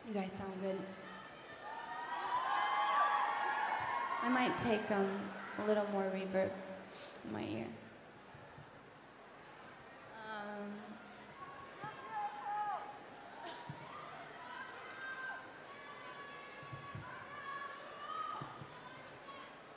You guys sound good. I might take a little more reverb in my ear.